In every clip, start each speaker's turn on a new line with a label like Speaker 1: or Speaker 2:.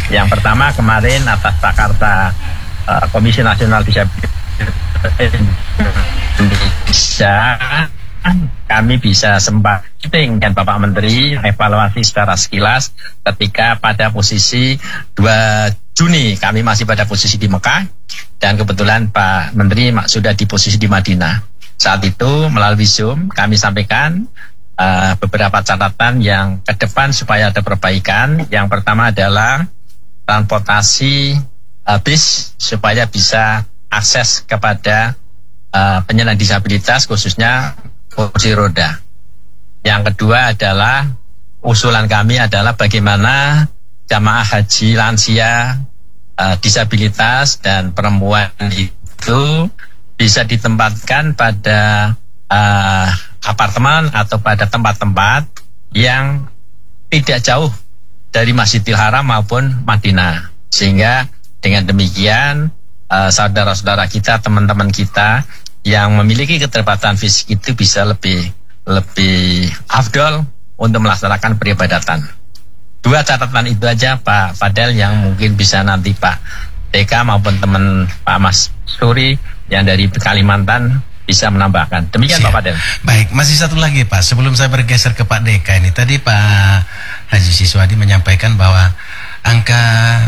Speaker 1: Yang pertama kemarin atas prakarsa Komisi Nasional Disabilitas Indonesia, kami bisa sempat dengan Bapak Menteri evaluasi secara sekilas ketika pada posisi 2 Juni kami masih pada posisi di Mekah, dan kebetulan Pak Menteri sudah di posisi di Madinah. Saat itu melalui Zoom kami sampaikan beberapa catatan yang ke depan supaya ada perbaikan. Yang pertama adalah transportasi bis supaya bisa akses kepada penyandang disabilitas khususnya kursi roda. Yang kedua adalah usulan kami adalah bagaimana jamaah haji lansia, disabilitas dan perempuan itu bisa ditempatkan pada apartemen atau pada tempat-tempat yang tidak jauh dari Masjidil Haram maupun Madinah, sehingga dengan demikian saudara-saudara kita, teman-teman kita yang memiliki keterbatasan fisik itu bisa lebih afdol untuk melaksanakan peribadatan. 2 catatan itu aja Pak Fadel yang mungkin bisa nanti Pak Deka maupun teman Pak Mas Suri yang dari Kalimantan bisa menambahkan. Demikian Pak Fadel.
Speaker 2: Baik, masih satu lagi Pak, sebelum saya bergeser ke Pak Deka ini. Tadi Pak Haji Siswadi menyampaikan bahwa angka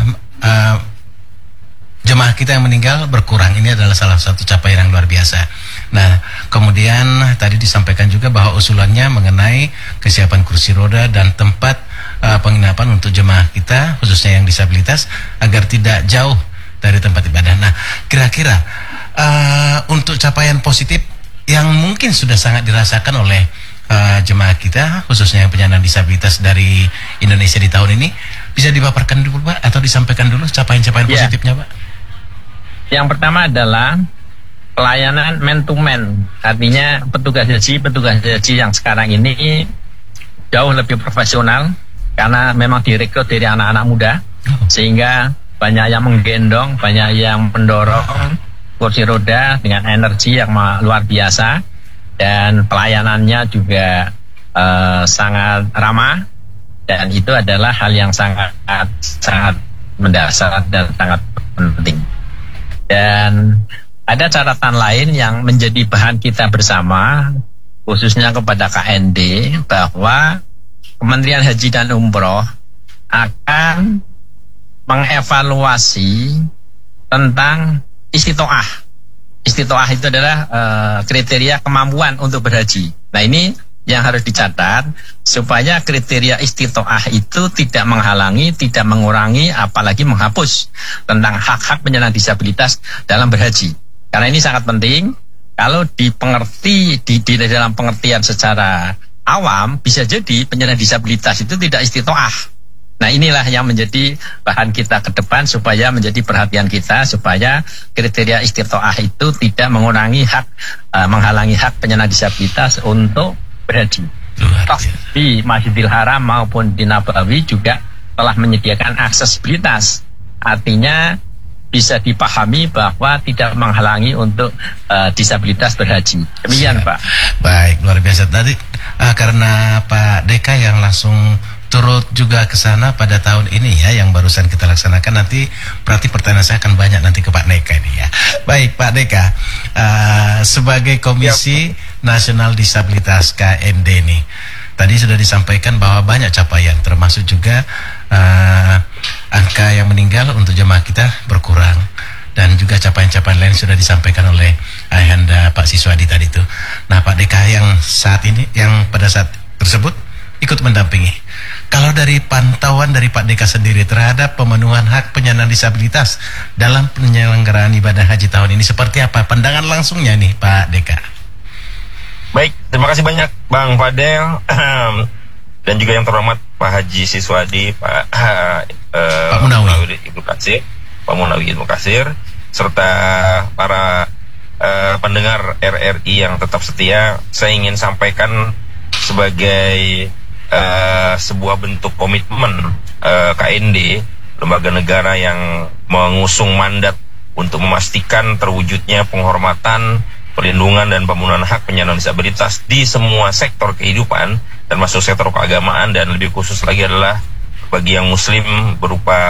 Speaker 2: jemaah kita yang meninggal berkurang. Ini adalah salah satu capaian yang luar biasa. Nah, kemudian tadi disampaikan juga bahwa usulannya mengenai kesiapan kursi roda dan tempat penginapan untuk jemaah kita, khususnya yang disabilitas, agar tidak jauh dari tempat ibadah. Nah, kira-kira untuk capaian positif yang mungkin sudah sangat dirasakan oleh jemaah kita, khususnya yang penyandang disabilitas dari Indonesia di tahun ini, bisa dipaparkan dulu Pak, atau disampaikan dulu capaian-capaian positifnya Pak?
Speaker 1: Yang pertama adalah pelayanan man to man, artinya petugas haji yang sekarang ini jauh lebih profesional karena memang direkrut dari anak-anak muda, sehingga banyak yang menggendong, banyak yang mendorong kursi roda dengan energi yang luar biasa, dan pelayanannya juga sangat ramah, dan itu adalah hal yang sangat mendasar dan sangat penting. Dan ada catatan lain yang menjadi bahan kita bersama, khususnya kepada KND, bahwa Kementerian Haji dan Umroh akan mengevaluasi tentang istitoah. Istitoah itu adalah kriteria kemampuan untuk berhaji. Nah, ini yang harus dicatat supaya kriteria istitoah itu tidak menghalangi, tidak mengurangi, apalagi menghapus tentang hak-hak penyandang disabilitas dalam berhaji. Karena ini sangat penting. Kalau dipengerti di dalam pengertian secara awam, bisa jadi penyandang disabilitas itu tidak istitoah. Nah, inilah yang menjadi bahan kita ke depan supaya menjadi perhatian kita, supaya kriteria istitoah itu tidak mengurangi hak, menghalangi hak penyandang disabilitas untuk berhaji. Di Masjidil Haram maupun di Nabawi juga telah menyediakan aksesibilitas, artinya bisa dipahami bahwa tidak menghalangi untuk disabilitas berhaji. Demikian Pak.
Speaker 2: Baik, luar biasa. Tadi karena Pak Deka yang langsung turut juga ke sana pada tahun ini ya, yang barusan kita laksanakan, nanti berarti pertanyaan saya akan banyak nanti ke Pak Deka ini ya. Baik Pak Deka, sebagai Komisi Nasional Disabilitas KND ini, tadi sudah disampaikan bahwa banyak capaian, termasuk juga angka yang meninggal untuk jemaah kita berkurang, dan juga capaian-capaian lain sudah disampaikan oleh Ayahanda Pak Siswadi tadi itu. Nah Pak Deka yang saat ini, yang pada saat tersebut ikut mendampingi, kalau dari pantauan dari Pak Deka sendiri terhadap pemenuhan hak penyandang disabilitas dalam penyelenggaraan ibadah haji tahun ini, seperti apa pandangan langsungnya nih Pak Deka?
Speaker 3: Baik, terima kasih banyak Bang Fadel dan juga yang terhormat Pak Haji Siswadi, Pak Munawi Ibnu Katsir, Pak Munawi Ibnu Katsir, serta para pendengar RRI yang tetap setia. Saya ingin sampaikan sebagai sebuah bentuk komitmen KND, lembaga negara yang mengusung mandat untuk memastikan terwujudnya penghormatan, perlindungan dan pemenuhan hak penyandang disabilitas di semua sektor kehidupan, termasuk sektor keagamaan, dan lebih khusus lagi adalah bagi yang muslim berupa